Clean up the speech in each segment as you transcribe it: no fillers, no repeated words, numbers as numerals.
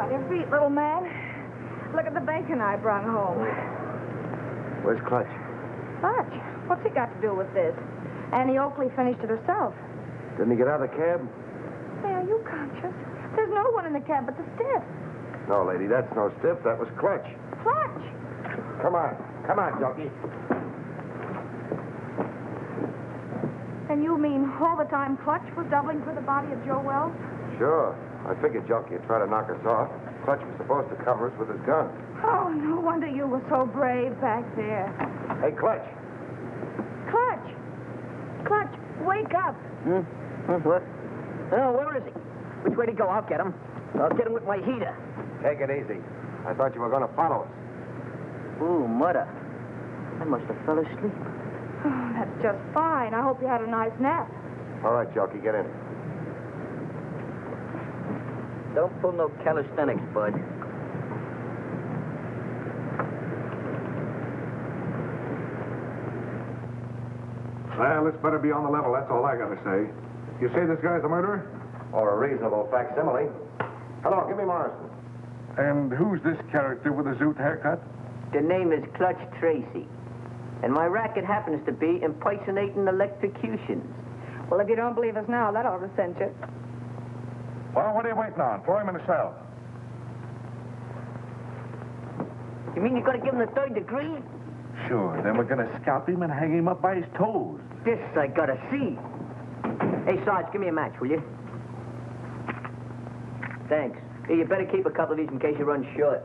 On your feet, little man. Look at the bacon I brought home. Where's Clutch? Clutch? What's he got to do with this? Annie Oakley finished it herself. Didn't he get out of the cab? Hey, are you conscious? There's no one in the cab but the stiff. No, lady, that's no stiff. That was Clutch. Clutch? Come on. Come on, junkie. And you mean all the time Clutch was doubling for the body of Joe Wells? Sure. I figured Junkie would try to knock us off. Clutch was supposed to cover us with his gun. Oh, no wonder you were so brave back there. Hey, Clutch. Clutch! Clutch, wake up. What? Oh, where is he? Which way to go? I'll get him. I'll get him with my heater. Take it easy. I thought you were going to follow us. Ooh, mother. I must have fell asleep. Oh, that's just fine. I hope you had a nice nap. All right, Junkie, get in. Don't pull no calisthenics, bud. Well, this better be on the level, that's all I gotta say. You say this guy's a murderer? Or a reasonable facsimile. Hello, give me Morrison. And who's this character with the zoot haircut? The name is Clutch Tracy. And my racket happens to be impersonating electrocutions. Well, if you don't believe us now, that ought to cinch it. Well, what are you waiting on? Throw him in the cell. You mean you're gonna give him the third degree? Sure, then we're gonna scalp him and hang him up by his toes. This I gotta see. Hey, Sarge, give me a match, will you? Thanks. Hey, you better keep a couple of these in case you run short.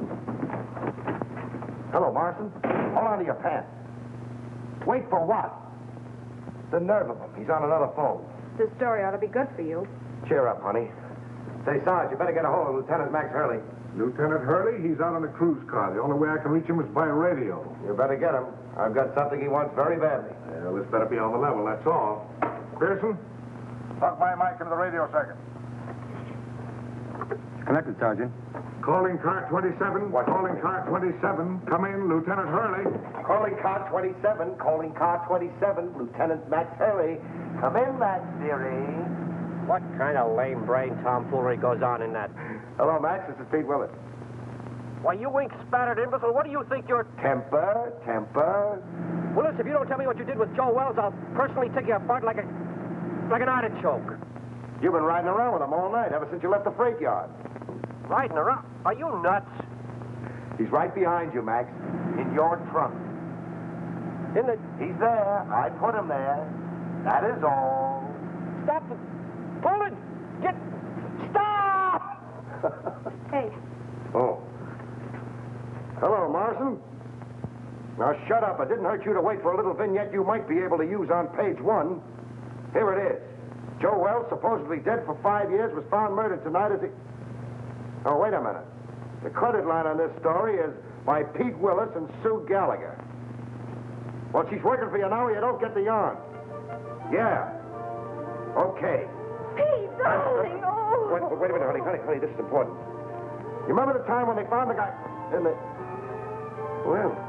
Hello, Morrison. Hold on to your pants. Wait for what? The nerve of him. He's on another phone. This story ought to be good for you. Cheer up, honey. Say, Sarge, you better get a hold of Lieutenant Max Hurley. Lieutenant Hurley, he's out on a cruise car. The only way I can reach him is by radio. You better get him. I've got something he wants very badly. Well, this better be on the level, that's all. Pearson, plug my mic into the radio circuit. Connected, Sergeant. Calling car 27. What? Calling car 27. Come in, Lieutenant Hurley. Calling car 27. Calling car 27. Lieutenant Max Hurley. Come in, Max, dearie. What kind of lame brain tomfoolery goes on in that? Hello, Max. This is Pete Willett. Why, you ink-spattered imbecile, what do you think you're... Temper. Willis, if you don't tell me what you did with Joe Wells, I'll personally take you apart like an artichoke. You've been riding around with him all night, ever since you left the freight yard. Riding around? Are you nuts? He's right behind you, Max. In your trunk. In the... He's there. I put him there. That is all. Stop the... Pull it! Get... Stop! Hey, Oh. Hello, Morrison. Now, shut up. It didn't hurt you to wait for a little vignette you might be able to use on page 1. Here it is. Joe Wells, supposedly dead for 5 years, was found murdered tonight as he... Oh, wait a minute. The credit line on this story is by Pete Willis and Sue Gallagher. Well, she's working for you now, or you don't get the yarn. Yeah. Okay. Pete, darling, oh. Wait a minute, honey, this is important. You remember the time when they found the guy in the... Well,